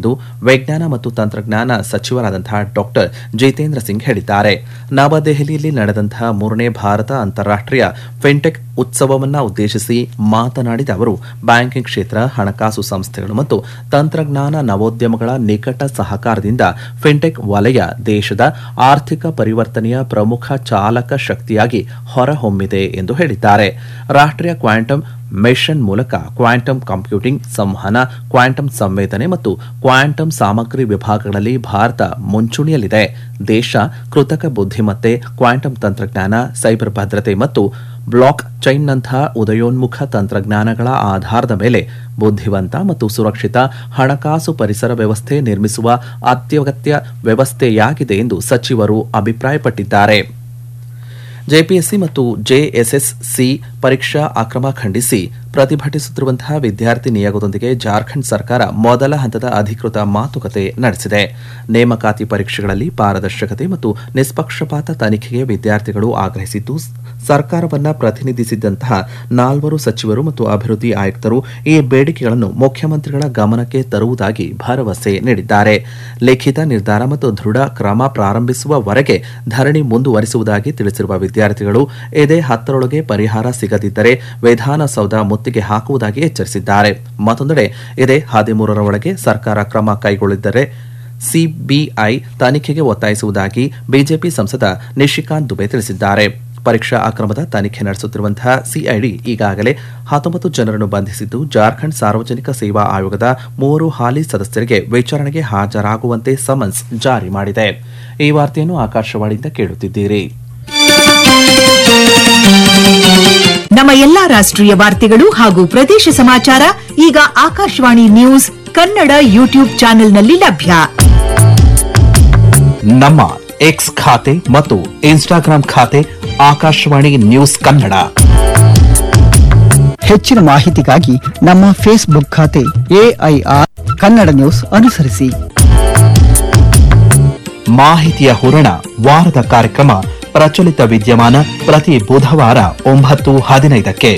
ಎಂದು ವಿಜ್ಞಾನ ಮತ್ತು ತಂತ್ರಜ್ಞಾನ ಸಚಿವರಾದಂತಹ ಡಾಕ್ಟರ್ ಜಿತೇಂದ್ರ ಸಿಂಗ್ ಹೇಳಿದ್ದಾರೆ. ನವದೆಹಲಿಯಲ್ಲಿ ನಡೆದಂತಹ 3ನೇ ಭಾರತ ಅಂತಾರಾಷ್ಟೀಯ ಫಿನ್ಟೆಕ್ ಉತ್ಸವವನ್ನು ಉದ್ದೇಶಿಸಿ ಮಾತನಾಡಿದ ಅವರು, ಬ್ಯಾಂಕಿಂಗ್ ಕ್ಷೇತ್ರ, ಹಣಕಾಸು ಸಂಸ್ಥೆಗಳು ಮತ್ತು ತಂತ್ರಜ್ಞಾನ ನವೋದ್ಯಮಗಳ ನಿಕಟ ಸಹಕಾರದಿಂದ ಫಿನ್ಟೆಕ್ ವಲಯ ದೇಶದ ಆರ್ಥಿಕ ಪರಿವರ್ತನೆಯ ಪ್ರಮುಖ ಚಾಲಕ ಶಕ್ತಿಯಾಗಿ ಹೊರಹೊಮ್ಮಿದೆ ಎಂದು ಹೇಳಿದ್ದಾರೆ. ರಾಷ್ಟ್ರೀಯ ಕ್ವಾಂಟಮ್ ಮಿಷನ್ ಮೂಲಕ ಕ್ವಾಂಟಮ್ ಕಂಪ್ಯೂಟಿಂಗ್, ಸಂವಹನ, ಕ್ವಾಂಟಮ್ ಸಂವೇದನೆ ಮತ್ತು ಕ್ವಾಂಟಮ್ ಸಾಮಗ್ರಿ ವಿಭಾಗಗಳಲ್ಲಿ ಭಾರತ ಮುಂಚೂಣಿಯಲ್ಲಿದೆ. ದೇಶ ಕೃತಕ ಬುದ್ಧಿಮತ್ತೆ, ಕ್ವಾಂಟಮ್ ತಂತ್ರಜ್ಞಾನ, ಸೈಬರ್ ಭದ್ರತೆ ಮತ್ತು ಬ್ಲಾಕ್ ಚೈನ್ನಂತಹ ಉದಯೋನ್ಮುಖ ತಂತ್ರಜ್ಞಾನಗಳ ಆಧಾರದ ಮೇಲೆ ಬುದ್ಧಿವಂತ ಮತ್ತು ಸುರಕ್ಷಿತ ಹಣಕಾಸು ಪರಿಸರ ವ್ಯವಸ್ಥೆ ನಿರ್ಮಿಸುವ ಅತ್ಯಗತ್ಯ ವ್ಯವಸ್ಥೆಯಾಗಿದೆ ಎಂದು ಸಚಿವರು ಅಭಿಪ್ರಾಯಪಟ್ಟಿದ್ದಾರೆ. ಜೆಪಿಎಸ್ಸಿ ಮತ್ತು ಜೆಎಸ್ಎಸ್ಸಿ ಪರೀಕ್ಷಾ ಅಕ್ರಮ ಖಂಡಿಸಿ ಪ್ರತಿಭಟಿಸುತ್ತಿರುವಂತಹ ವಿದ್ಯಾರ್ಥಿ ನಿಯೋಗದೊಂದಿಗೆ ಜಾರ್ಖಂಡ್ ಸರ್ಕಾರ ಮೊದಲ ಹಂತದ ಅಧಿಕೃತ ಮಾತುಕತೆ ನಡೆಸಿದೆ. ನೇಮಕಾತಿ ಪರೀಕ್ಷೆಗಳಲ್ಲಿ ಪಾರದರ್ಶಕತೆ ಮತ್ತು ನಿಷ್ಪಕ್ಷಪಾತ ತನಿಖೆಗೆ ವಿದ್ಯಾರ್ಥಿಗಳು ಆಗ್ರಹಿಸಿದ್ದು, ಸರ್ಕಾರವನ್ನ ಪ್ರತಿನಿಧಿಸಿದಂತಹ 4 ಸಚಿವರು ಮತ್ತು ಅಭಿವೃದ್ಧಿ ಆಯುಕ್ತರು ಈ ಬೇಡಿಕೆಗಳನ್ನು ಮುಖ್ಯಮಂತ್ರಿಗಳ ಗಮನಕ್ಕೆ ತರುವುದಾಗಿ ಭರವಸೆ ನೀಡಿದ್ದಾರೆ. ಲಿಖಿತ ನಿರ್ಧಾರ ಮತ್ತು ದೃಢ ಕ್ರಮ ಪ್ರಾರಂಭಿಸುವವರೆಗೆ ಧರಣಿ ಮುಂದುವರಿಸುವುದಾಗಿ ತಿಳಿಸಿರುವ ವಿದ್ಯಾರ್ಥಿಗಳು ಇದೇ 10ರೊಳಗೆ ಪರಿಹಾರ ಸಿಗದಿದ್ದರೆ ವಿಧಾನಸೌಧ ಮುತ್ತಿಗೆ ಹಾಕುವುದಾಗಿ ಎಚ್ಚರಿಸಿದ್ದಾರೆ. ಮತ್ತೊಂದೆಡೆ ಇದೇ 13ರ ಒಳಗೆ ಸರ್ಕಾರ ಕ್ರಮ ಕೈಗೊಳ್ಳದಿದ್ದರೆ ಸಿಬಿಐ ತನಿಖೆಗೆ ಒತ್ತಾಯಿಸುವುದಾಗಿ ಬಿಜೆಪಿ ಸಂಸದ ನಿಶಿಕಾಂತ್ ದುಬೆ ತಿಳಿಸಿದ್ದಾರೆ. ಪರೀಕ್ಷಾ ಅಕ್ರಮದ ತನಿಖೆ ನಡೆಸುತ್ತಿರುವಂತಹ ಸಿಐಡಿ ಈಗಾಗಲೇ 19 ಜನರನ್ನು ಬಂಧಿಸಿದ್ದು, ಜಾರ್ಖಂಡ್ ಸಾರ್ವಜನಿಕ ಸೇವಾ ಆಯೋಗದ 3 ಹಾಲಿ ಸದಸ್ಯರಿಗೆ ವಿಚಾರಣೆಗೆ ಹಾಜರಾಗುವಂತೆ ಸಮನ್ಸ್ ಜಾರಿ ಮಾಡಿದೆ. ಈ ವಾರ್ತೆಯನ್ನು ಆಕಾಶವಾಣಿಯಿಂದ ಕೇಳುತ್ತಿದ್ದೀರಿ. ನಮ್ಮ ಎಲ್ಲಾ ರಾಷ್ಟ್ರೀಯ ವಾರ್ತೆಗಳು ಹಾಗೂ ಪ್ರದೇಶ ಸಮಾಚಾರ ಈಗ ಆಕಾಶವಾಣಿ ನ್ಯೂಸ್ ಕನ್ನಡ ಯೂಟ್ಯೂಬ್ ಚಾನೆಲ್ನಲ್ಲಿ ಲಭ್ಯ. ನಮ್ಮ ಎಕ್ಸ್ ಖಾತೆ ಮತ್ತು ಇನ್ಸ್ಟಾಗ್ರಾಂ ಖಾತೆ ಆಕಾಶವಾಣಿ ನ್ಯೂಸ್ ಕನ್ನಡ. ಹೆಚ್ಚಿನ ಮಾಹಿತಿಗಾಗಿ ನಮ್ಮ ಫೇಸ್ಬುಕ್ ಖಾತೆ ಎಐಆರ್ ಕನ್ನಡ ನ್ಯೂಸ್ ಅನುಸರಿಸಿ. ಮಾಹಿತಿಯ ಹೂರಣ, ವಾರದ ಕಾರ್ಯಕ್ರಮ ಪ್ರಚಲಿತ ವಿದ್ಯಮಾನ ಪ್ರತಿ ಬುಧವಾರ 9:15ಕ್ಕೆ.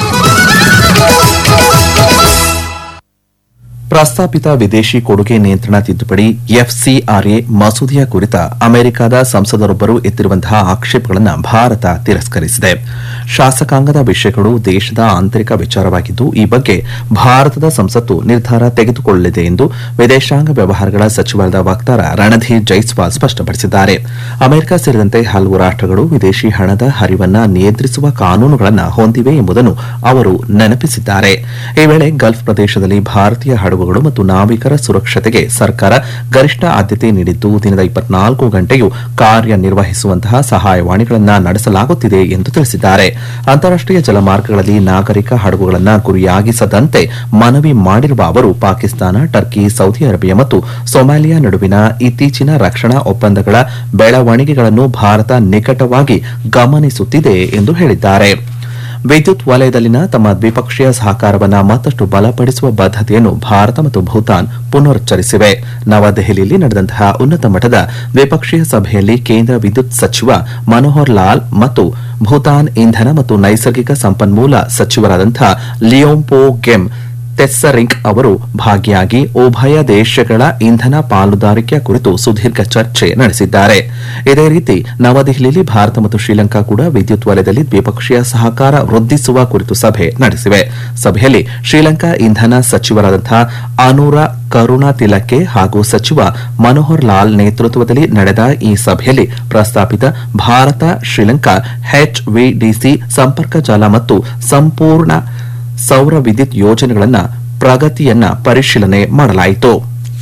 ಪ್ರಸ್ತಾಪಿತ ವಿದೇಶಿ ಕೊಡುಗೆ ನಿಯಂತ್ರಣ ತಿದ್ದುಪಡಿ ಎಫ್ಸಿಆರ್ಎ ಮಸೂದೆಯ ಕುರಿತ ಅಮೆರಿಕದ ಸಂಸದರೊಬ್ಬರು ಎತ್ತಿರುವಂತಹ ಆಕ್ಷೇಪಗಳನ್ನು ಭಾರತ ತಿರಸ್ಕರಿಸಿದೆ. ಶಾಸಕಾಂಗದ ವಿಷಯಗಳು ದೇಶದ ಆಂತರಿಕ ವಿಚಾರವಾಗಿದ್ದು, ಈ ಬಗ್ಗೆ ಭಾರತದ ಸಂಸತ್ತು ನಿರ್ಧಾರ ತೆಗೆದುಕೊಳ್ಳಲಿದೆ ಎಂದು ವಿದೇಶಾಂಗ ವ್ಯವಹಾರಗಳ ಸಚಿವಾಲಯದ ವಕ್ತಾರ ರಣಧೀರ್ ಜೈಸ್ವಾಲ್ ಸ್ಪಷ್ಟಪಡಿಸಿದ್ದಾರೆ. ಅಮೆರಿಕ ಸೇರಿದಂತೆ ಹಲವು ರಾಷ್ಟಗಳು ವಿದೇಶಿ ಹಣದ ಹರಿವನ್ನು ನಿಯಂತ್ರಿಸುವ ಕಾನೂನುಗಳನ್ನು ಹೊಂದಿವೆ ಎಂಬುದನ್ನು ಅವರು ನೆನಪಿಸಿದ್ದಾರೆ. ಈ ವೇಳೆ ಗಲ್ಫ್ ಪ್ರದೇಶದಲ್ಲಿ ಭಾರತೀಯ ಹಡಗುಗಳು ಮತ್ತು ನಾವಿಕರ ಸುರಕ್ಷತೆಗೆ ಸರ್ಕಾರ ಗರಿಷ್ಠ ಆದ್ಯತೆ ನೀಡಿದ್ದು, ದಿನದ 24 ಗಂಟೆಯೂ ಕಾರ್ಯನಿರ್ವಹಿಸುವಂತಹ ಸಹಾಯವಾಣಿಗಳನ್ನು ನಡೆಸಲಾಗುತ್ತಿದೆ ಎಂದು ತಿಳಿಸಿದ್ದಾರೆ. ಅಂತಾರಾಷ್ಟೀಯ ಜಲಮಾರ್ಗಗಳಲ್ಲಿ ನಾಗರಿಕ ಹಡಗುಗಳನ್ನು ಗುರಿಯಾಗಿಸದಂತೆ ಮನವಿ ಮಾಡಿರುವ ಅವರು, ಪಾಕಿಸ್ತಾನ, ಟರ್ಕಿ, ಸೌದಿ ಅರೇಬಿಯಾ ಮತ್ತು ಸೊಮಾಲಿಯಾ ನಡುವಿನ ಇತ್ತೀಚಿನ ರಕ್ಷಣಾ ಒಪ್ಪಂದಗಳ ಬೆಳವಣಿಗೆಗಳನ್ನು ಭಾರತ ನಿಕಟವಾಗಿ ಗಮನಿಸುತ್ತಿದೆ ಎಂದು ಹೇಳಿದ್ದಾರೆ. ವಿದ್ಯುತ್ ವಲಯದಲ್ಲಿನ ತಮ್ಮ ದ್ವಿಪಕ್ಷೀಯ ಸಹಕಾರವನ್ನು ಮತ್ತಷ್ಟು ಬಲಪಡಿಸುವ ಬದ್ಧತೆಯನ್ನು ಭಾರತ ಮತ್ತು ಭೂತಾನ್ ಪುನರುಚ್ಚರಿಸಿವೆ. ನವದೆಹಲಿಯಲ್ಲಿ ನಡೆದಂತಹ ಉನ್ನತ ಮಟ್ಟದ ದ್ವಿಪಕ್ಷೀಯ ಸಭೆಯಲ್ಲಿ ಕೇಂದ್ರ ವಿದ್ಯುತ್ ಸಚಿವ ಮನೋಹರ್ ಲಾಲ್ ಮತ್ತು ಭೂತಾನ್ ಇಂಧನ ಮತ್ತು ನೈಸರ್ಗಿಕ ಸಂಪನ್ಮೂಲ ಸಚಿವರಾದಂತಹ ಲಿಯೋಂಪೋ ಗೆಮ್ ತೆಸ್ಸರಿಂಗ್ ಅವರು ಭಾಗಿಯಾಗಿ ಉಭಯ ದೇಶಗಳ ಇಂಧನ ಪಾಲುದಾರಿಕೆಯ ಕುರಿತು ಸುದೀರ್ಘ ಚರ್ಚೆ ನಡೆಸಿದ್ದಾರೆ. ಇದೇ ರೀತಿ ನವದೆಹಲಿಯಲ್ಲಿ ಭಾರತ ಮತ್ತು ಶ್ರೀಲಂಕಾ ಕೂಡ ವಿದ್ಯುತ್ ವಲಯದಲ್ಲಿ ದ್ವಿಪಕ್ಷೀಯ ಸಹಕಾರ ವೃದ್ಧಿಸುವ ಕುರಿತು ಸಭೆ ನಡೆಸಿವೆ. ಸಭೆಯಲ್ಲಿ ಶ್ರೀಲಂಕಾ ಇಂಧನ ಸಚಿವರಾದಂತಹ ಅನುರಾ ಕರುಣಾತಿಲಕೆ ಹಾಗೂ ಸಚಿವ ಮನೋಹರ್ ಲಾಲ್ ನೇತೃತ್ವದಲ್ಲಿ ನಡೆದ ಈ ಸಭೆಯಲ್ಲಿ ಪ್ರಸ್ತಾಪಿತ ಭಾರತ ಶ್ರೀಲಂಕಾ ಎಚ್ವಿಡಿಸಿ ಸಂಪರ್ಕ ಜಾಲ ಮತ್ತು ಸಂಪೂರ್ಣ ಸೌರ ವಿದ್ಯುತ್ ಯೋಜನೆಗಳನ್ನು ಪ್ರಗತಿಯನ್ನ ಪರಿಶೀಲನೆ ಮಾಡಲಾಯಿತು.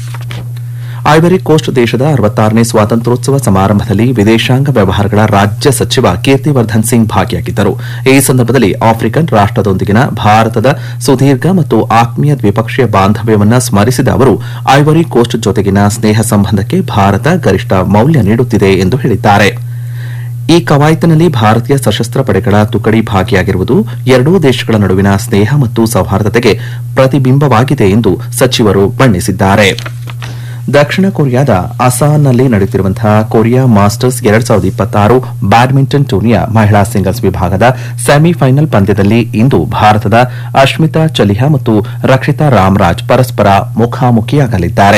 ಐವರಿ ಕೋಸ್ಟ್ ದೇಶದ 66ನೇ ಸ್ವಾತಂತ್ರ್ಯೋತ್ಸವ ಸಮಾರಂಭದಲ್ಲಿ ವಿದೇಶಾಂಗ ವ್ಯವಹಾರಗಳ ರಾಜ್ಯ ಸಚಿವ ಕೀರ್ತಿವರ್ಧನ್ ಸಿಂಗ್ ಭಾಗಿಯಾಗಿದ್ದರು. ಈ ಸಂದರ್ಭದಲ್ಲಿ ಆಫ್ರಿಕನ್ ರಾಷ್ಟದೊಂದಿಗಿನ ಭಾರತದ ಸುದೀರ್ಘ ಮತ್ತು ಆತ್ಮೀಯ ದ್ವಿಪಕ್ಷೀಯ ಬಾಂಧವ್ಯವನ್ನು ಸ್ಮರಿಸಿದ ಅವರು, ಐವರಿ ಕೋಸ್ಟ್ ಜೊತೆಗಿನ ಸ್ನೇಹ ಸಂಬಂಧಕ್ಕೆ ಭಾರತ ಗರಿಷ್ಠ ಮೌಲ್ಯ ನೀಡುತ್ತಿದೆ ಎಂದು ಹೇಳಿದ್ದಾರೆ. ಈ ಕವಾಯತಿನಲ್ಲಿ ಭಾರತೀಯ ಸಶಸ್ತ್ರ ಪಡೆಗಳ ತುಕಡಿ ಭಾಗಿಯಾಗಿರುವುದು ಎರಡೂ ದೇಶಗಳ ನಡುವಿನ ಸ್ನೇಹ ಮತ್ತು ಸೌಹಾರ್ದತೆಗೆ ಪ್ರತಿಬಿಂಬವಾಗಿದೆ ಎಂದು ಸಚಿವರು ಬಣ್ಣಿಸಿದ್ದಾರೆ. ದಕ್ಷಿಣ ಕೊರಿಯಾದ ಅಸಾನ್ನಲ್ಲಿ ನಡೆಯುತ್ತಿರುವಂತಹ ಕೊರಿಯಾ ಮಾಸ್ಟರ್ಸ್ 2026 ಬ್ಯಾಡ್ಮಿಂಟನ್ ಟೂರ್ನಿಯ ಮಹಿಳಾ ಸಿಂಗಲ್ಸ್ ವಿಭಾಗದ ಸೆಮಿಫೈನಲ್ ಪಂದ್ಯದಲ್ಲಿ ಇಂದು ಭಾರತದ ಅಶ್ಮಿತಾ ಚಲಿಹಾ ಮತ್ತು ರಕ್ಷಿತಾ ರಾಮರಾಜ್ ಪರಸ್ಪರ ಮುಖಾಮುಖಿಯಾಗಲಿದ್ದಾರೆ.